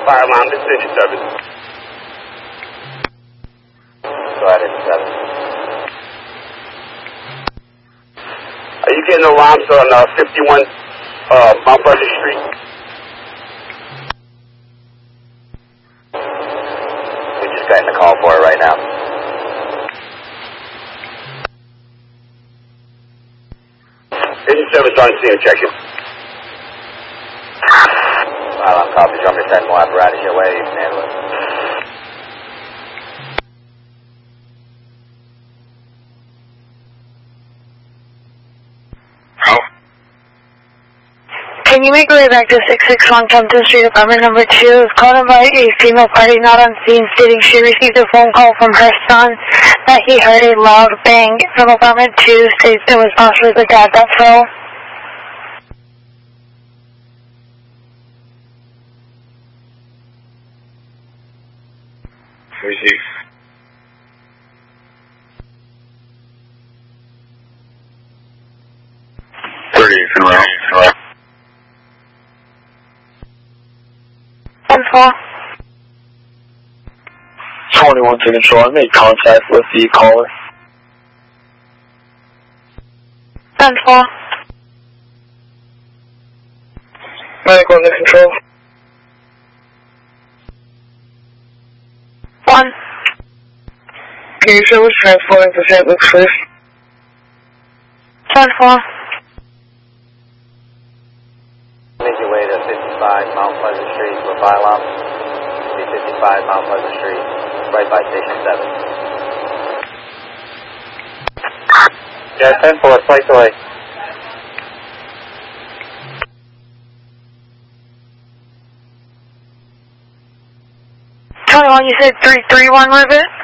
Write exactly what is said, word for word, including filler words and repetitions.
fire alarm, this is eighty-seven. Go ahead, eighty-seven. Are you getting alarms on uh, fifty-one uh, Mount Pleasant Street? We just got in the call for it right now. eighty-seven's on scene, check it. Alarm copy, drop your ten more apparatus your way, you can handle it. Can you make your way back to six six one Compton Street, apartment number two? Is called by a female party not on scene stating she received a phone call from her son that he heard a loud bang from apartment two, states it was possibly the dad that fell. Receive. thirty-eight, hello. ten four. twenty-one to control. I made contact with the caller. ten four. Medical under control. one. Can you show us transporting to Saint Luke's first? ten four. Make your way to fifty-five Mount Pleasant Street for a fire alarm. fifty-five Mount Pleasant Street, right by Station seven. Yeah, ten four, flight away. twenty-one, you said three three one, was it?